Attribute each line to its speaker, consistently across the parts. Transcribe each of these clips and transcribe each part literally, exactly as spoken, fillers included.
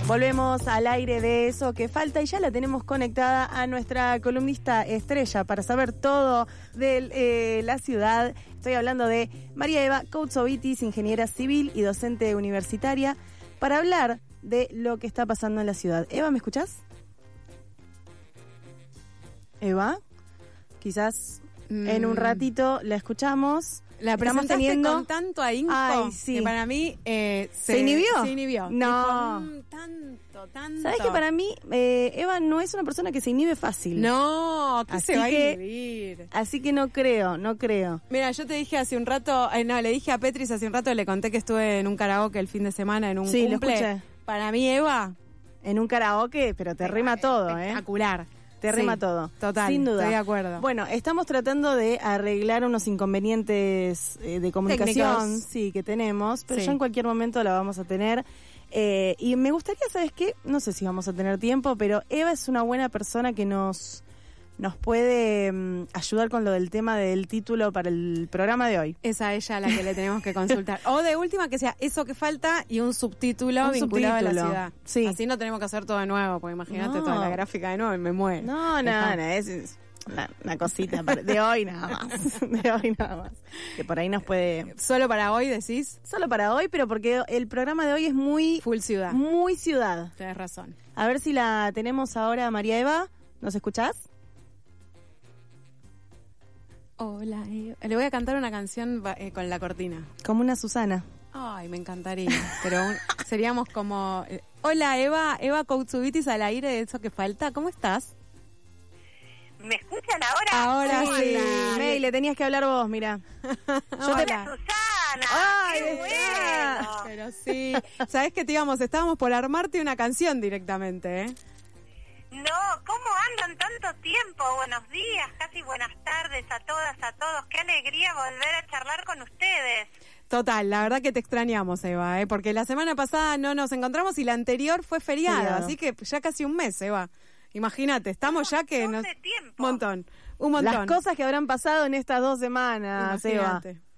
Speaker 1: Volvemos al aire de Eso que Falta y ya la tenemos conectada a nuestra columnista estrella para saber todo de eh, la ciudad. Estoy hablando de María Eva Koutsovitis, ingeniera civil y docente universitaria, para hablar de lo que está pasando en la ciudad. Eva, ¿me escuchás? Eva, quizás mm. en un ratito la escuchamos.
Speaker 2: La presentaste teniendo... con tanto ahínco.
Speaker 1: Ay, sí.
Speaker 2: Que para mí eh, se,
Speaker 1: ¿Se inhibió?
Speaker 2: Se inhibió.
Speaker 1: No.
Speaker 2: Dijo, mm, tanto, tanto.
Speaker 1: ¿Sabes que para mí eh, Eva no es una persona que se inhibe fácil?
Speaker 2: No, que
Speaker 1: así
Speaker 2: se va
Speaker 1: que,
Speaker 2: a inhibir.
Speaker 1: Así que no creo, no creo.
Speaker 2: Mira, yo te dije hace un rato, eh, no, le dije a Petris hace un rato, le conté que estuve en un karaoke el fin de semana, en un
Speaker 1: sí,
Speaker 2: cumple.
Speaker 1: Lo escuché.
Speaker 2: Para mí, Eva.
Speaker 1: En un karaoke, pero te rima todo, ¿eh?
Speaker 2: Espectacular.
Speaker 1: Te rima
Speaker 2: sí,
Speaker 1: todo.
Speaker 2: Total,
Speaker 1: sin duda.
Speaker 2: Estoy de acuerdo.
Speaker 1: Bueno, estamos tratando de arreglar unos inconvenientes eh, de comunicación,
Speaker 2: técnicos,
Speaker 1: sí, que tenemos, pero
Speaker 2: sí.
Speaker 1: ya en cualquier momento la vamos a tener. Eh, y me gustaría, ¿sabes qué? No sé si vamos a tener tiempo, pero Eva es una buena persona que nos, nos puede um, ayudar con lo del tema del título para el programa de hoy.
Speaker 2: Es a ella la que le tenemos que consultar. O de última que sea Eso que Falta y un subtítulo
Speaker 1: un
Speaker 2: vinculado
Speaker 1: subtítulo.
Speaker 2: a la ciudad.
Speaker 1: Sí.
Speaker 2: Así no tenemos que hacer todo de nuevo, porque imagínate
Speaker 1: No.
Speaker 2: toda la gráfica de nuevo y me muero.
Speaker 1: No, no, no, es, es una, una cosita de hoy nada más. De hoy nada más. Que por ahí nos puede...
Speaker 2: ¿Solo para hoy decís?
Speaker 1: Solo para hoy, pero porque el programa de hoy es muy...
Speaker 2: Full ciudad.
Speaker 1: Muy ciudad.
Speaker 2: Tienes razón.
Speaker 1: A ver si la tenemos ahora, María Eva. ¿Nos escuchás?
Speaker 2: Hola, Eva. Le voy a cantar una canción eh, con la cortina.
Speaker 1: Como una Susana.
Speaker 2: Ay, me encantaría. Pero un, seríamos como... Eh, Hola, Eva, Eva Koutsovitis al aire de Eso que Falta. ¿Cómo estás?
Speaker 3: ¿Me escuchan ahora?
Speaker 1: Ahora sí.
Speaker 2: Hola.
Speaker 1: May, le tenías que hablar vos, mira.
Speaker 3: Hola, te... Susana.
Speaker 1: Ay,
Speaker 3: ¡Qué bueno!
Speaker 2: Pero sí. ¿Sabés qué te íbamos? Estábamos por armarte una canción directamente, ¿eh?
Speaker 3: No, ¿cómo andan tanto tiempo? Buenos días, casi buenas tardes a todas, a todos. Qué alegría volver a charlar con ustedes.
Speaker 2: Total, la verdad que te extrañamos, Eva, ¿eh? Porque la semana pasada no nos encontramos y la anterior fue feriado, feriado. Así que ya casi un mes, Eva. Imagínate, estamos ya que...
Speaker 3: Un
Speaker 2: nos...
Speaker 3: montón de tiempo.
Speaker 2: Montón, un montón.
Speaker 1: Las cosas que habrán pasado en estas dos semanas,
Speaker 2: Imagínate.
Speaker 1: Eva.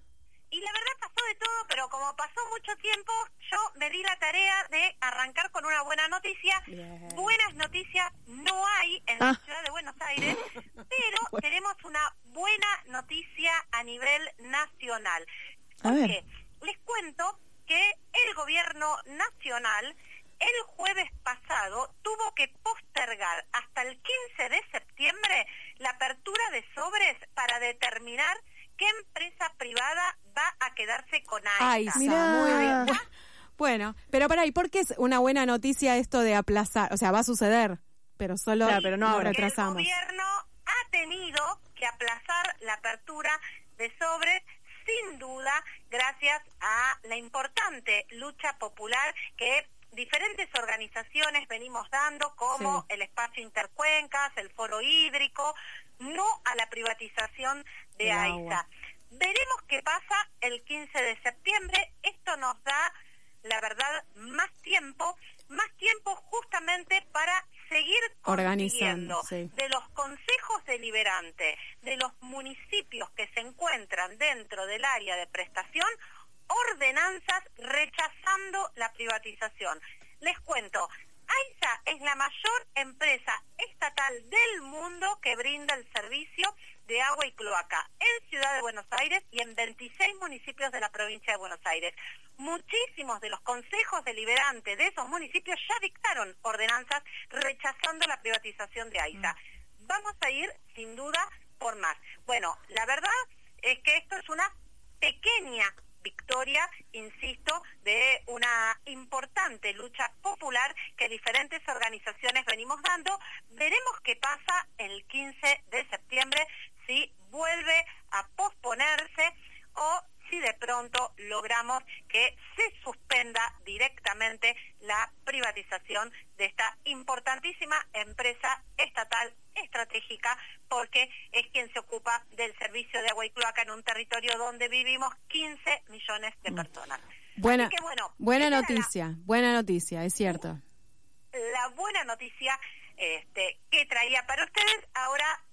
Speaker 3: Y la verdad pasó de todo, pero como pasó mucho tiempo, yo me di la tarea de arrancar con una buena noticia.
Speaker 2: Bien.
Speaker 3: Buenas noticias no hay en
Speaker 1: ah.
Speaker 3: la ciudad de Buenos Aires, pero bueno. tenemos una buena noticia a nivel nacional.
Speaker 1: A
Speaker 3: Porque
Speaker 1: ver.
Speaker 3: les cuento que el gobierno nacional el jueves pasado tuvo que postergar hasta el quince de septiembre la apertura de sobres para determinar qué empresa privada va a quedarse con AISA.
Speaker 2: Ay, mira, muy bien. Bueno, pero para, ¿y por qué es una buena noticia esto de aplazar? O sea, va a suceder, pero solo
Speaker 1: claro, pero no
Speaker 2: lo
Speaker 1: ahora.
Speaker 2: retrasamos.
Speaker 3: El gobierno ha tenido que aplazar la apertura de sobres, sin duda, gracias a la importante lucha popular que diferentes organizaciones venimos dando, como sí. el Espacio Intercuencas, el Foro Hídrico, no a la privatización de AISA. Veremos qué pasa el quince de septiembre. Esto nos da, la verdad, más tiempo, más tiempo justamente para seguir consiguiendo
Speaker 2: sí.
Speaker 3: de los consejos deliberantes de los municipios que se encuentran dentro del área de prestación, ordenanzas rechazando la privatización. Les cuento, AISA es la mayor empresa estatal del mundo que brinda el servicio de agua y cloaca en Ciudad de Buenos Aires y en veintiséis municipios de la provincia de Buenos Aires. Muchísimos de los consejos deliberantes de esos municipios ya dictaron ordenanzas rechazando la privatización de AISA. Mm. Vamos a ir, sin duda, por más. Bueno, la verdad es que esto es una pequeña victoria, insisto, de una importante lucha popular que diferentes organizaciones venimos dando. Veremos qué pasa el quince de septiembre, si vuelve a posponerse o si de pronto logramos que se suspenda directamente la privatización de esta importantísima empresa estatal estratégica, porque es quien se ocupa del servicio de agua y cloaca en un territorio donde vivimos quince millones de personas.
Speaker 2: Buena,
Speaker 3: Así que, bueno,
Speaker 2: buena noticia, la, buena noticia, es cierto.
Speaker 3: La buena noticia este, que traía para ustedes. Ahora